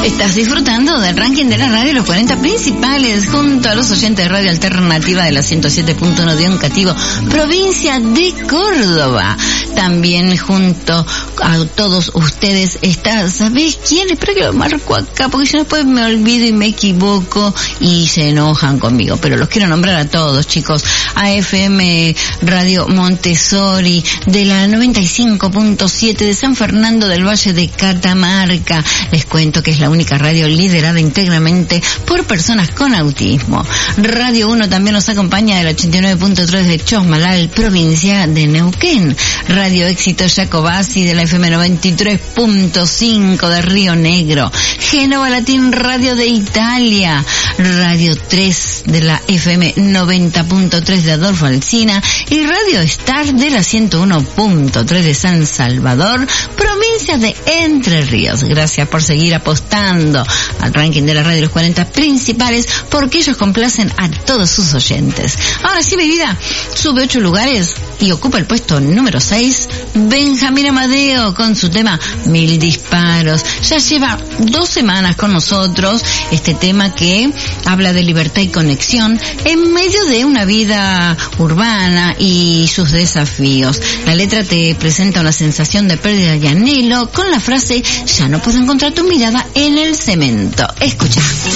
Estás disfrutando del ranking de la radio, los 40 principales, junto a los oyentes de Radio Alternativa de la 107.1 de Oncativo, provincia de Córdoba. También junto a todos ustedes está, ¿sabés quién? Espero que lo marco acá, porque si no después me olvido y me equivoco y se enojan conmigo. Pero los quiero nombrar a todos, chicos. AFM Radio Montessori, de la 95.7 de San Fernando del Valle de Catamarca. Les cuento que es la única radio liderada íntegramente por personas con autismo. Radio 1 también nos acompaña del 89.3 de Chosmalal, provincia de Neuquén. Radio Éxito Jacobasi de la FM 93.5 de Río Negro. Genova Latín Radio de Italia. Radio 3 de la FM 90.3 de Adolfo Alsina. Y Radio Star de la 101.3 de San Salvador, provincia de Entre Ríos. Gracias por seguir apostando al ranking de la radio, los 40 principales, porque ellos complacen a todos sus oyentes. Ahora sí, mi vida, sube 8 lugares y ocupa el puesto número 6, Benjamín Amadeo, con su tema 1000 disparos. Ya lleva 2 semanas con nosotros, este tema que habla de libertad y conexión en medio de una vida urbana y sus desafíos. La letra te presenta una sensación de pérdida y anhelo con la frase: ya no puedo encontrar tu mirada en el cemento. Escucha.